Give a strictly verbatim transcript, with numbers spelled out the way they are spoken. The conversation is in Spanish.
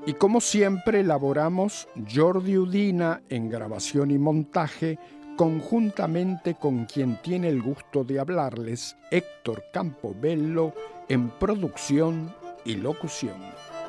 Y como siempre elaboramos Jordi Udina en grabación y montaje, conjuntamente con quien tiene el gusto de hablarles, Héctor Campobello, en producción y locución.